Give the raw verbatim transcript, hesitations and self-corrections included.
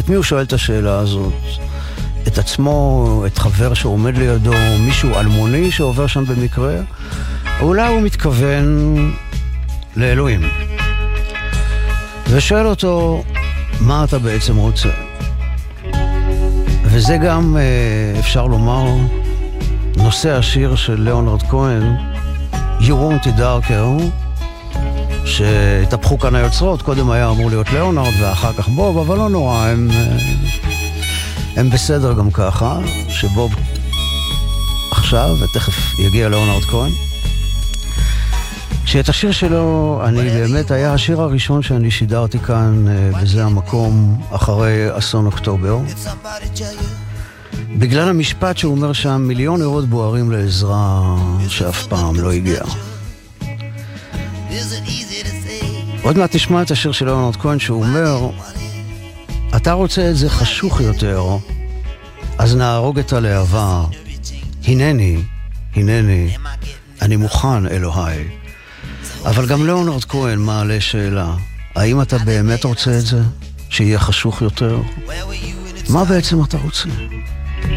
את מי הוא שואל את השאלה הזאת? את עצמו, את חבר שעומד לידו, מישהו אלמוני שעובר שם במקרה? אולי הוא מתכוון לאלוהים. ושואל אותו, מה אתה בעצם רוצה? וזה גם, אפשר לומר, נושא השיר של ליאונרד כהן, You Want It Darker, שהתהפכו כאן היוצרות, קודם היה אמור להיות ליאונרד ואחר כך בוב, אבל לא נורא, הם, הם בסדר גם ככה, שבוב עכשיו, ותכף יגיע ליאונרד כהן. שאת השיר שלו, אני באמת, היה השיר הראשון שאני שידרתי כאן, בזה המקום, אחרי אסון אוקטובר. בגלל המשפט שהוא אומר שם, מיליון נרות בוערים לעזרה שאף פעם לא הגיע. עוד מעט תשמע את השיר של ליאונרד כהן שהוא אומר, אתה רוצה את זה חשוך יותר, אז נהרוג את הלהבה. הנני, הנני, אני מוכן אלוהי. אבל גם ליאונרד כהן מעלה שאלה, האם אתה באמת רוצה את זה? שיהיה חשוך יותר? מה בעצם אתה רוצה?